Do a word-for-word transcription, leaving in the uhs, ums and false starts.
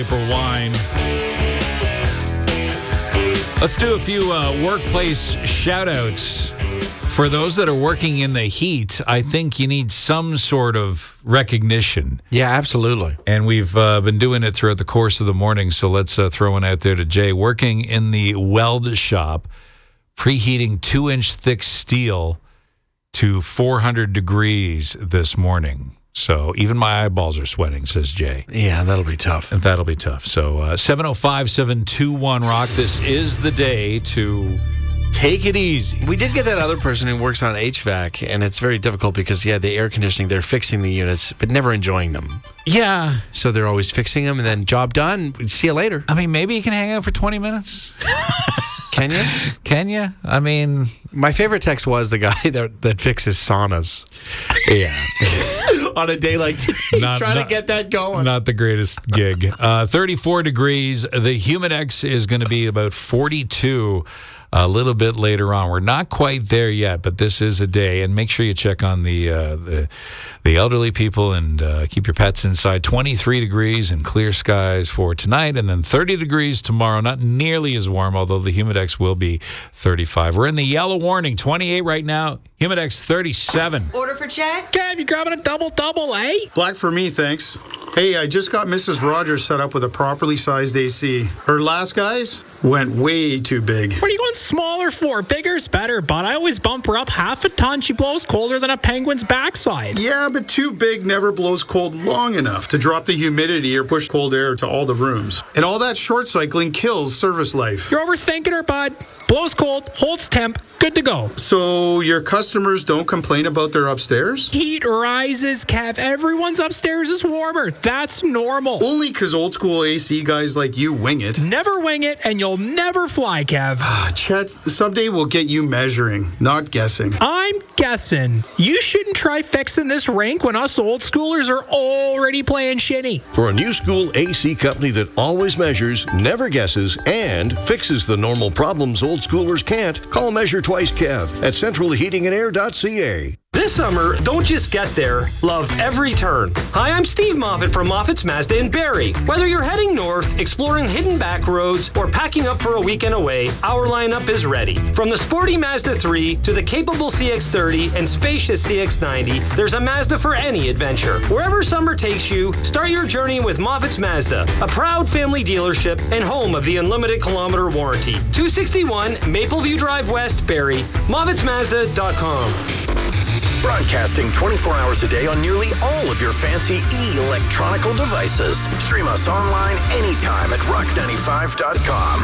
Wine. Let's do a few uh, workplace shout-outs. For those that are working in the heat, I think you need some sort of recognition. Yeah, absolutely. And we've uh, been doing it throughout the course of the morning, so let's uh, throw one out there to Jay. Working in the weld shop, preheating two-inch thick steel to four hundred degrees this morning. So even my eyeballs are sweating, says Jay. Yeah, that'll be tough. That'll be tough. So uh, seven oh five, seven two one, rock. This is the day to take it easy. We did get that other person who works on H V A C, and it's very difficult because, yeah, the air conditioning, they're fixing the units, but never enjoying them. Yeah. So they're always fixing them, and then job done. See you later. I mean, maybe you can hang out for twenty minutes. Can you? Can you? I mean... My favorite text was the guy that, that fixes saunas. Yeah. On a day like today, Not- trying not- to get that going. Not the greatest gig. Uh, thirty-four degrees. The Humidex is going to be about forty-two a little bit later on. We're not quite there yet, but this is a day. And make sure you check on the uh, the, the elderly people and uh, keep your pets inside. twenty-three degrees and clear skies for tonight, and then thirty degrees tomorrow. Not nearly as warm, although the Humidex will be thirty-five. We're in the yellow warning. twenty-eight right now. Humidex thirty-seven. Order for check? Kev, you grabbing a double-double, eh? Black for me, thanks. Hey, I just got Missus Rogers set up with a properly sized A C. Her last guys went way too big. What are you going smaller for? Bigger's better, but I always bump her up half a ton. She blows colder than a penguin's backside. Yeah, but too big never blows cold long enough to drop the humidity or push cold air to all the rooms. And all that short cycling kills service life. You're overthinking her, bud. Blows cold, holds temp, good to go. So your customers don't complain about their upstairs? Heat rises, Kev. Everyone's upstairs is warmer. That's normal. Only because old school A C guys like you wing it. Never wing it, and you'll never fly, Kev. Chet, someday we'll get you measuring, not guessing. I'm guessing you shouldn't try fixing this rink when us old schoolers are already playing shitty. For a new school A C company that always measures, never guesses, and fixes the normal problems old schoolers can't, call Measure Twice Kev at central heating and air dot c a. This summer, don't just get there, love every turn. Hi, I'm Steve Moffat from Moffat's Mazda in Barrie. Whether you're heading north, exploring hidden back roads, or packing up for a weekend away, our lineup is ready. From the sporty Mazda three to the capable C X thirty and spacious C X ninety, there's a Mazda for any adventure. Wherever summer takes you, start your journey with Moffat's Mazda, a proud family dealership and home of the unlimited kilometer warranty. two sixty-one Mapleview Drive West, Barrie, Moffats Mazda dot com. Broadcasting twenty-four hours a day on nearly all of your fancy e-electronical devices. Stream us online anytime at rock ninety-five dot com.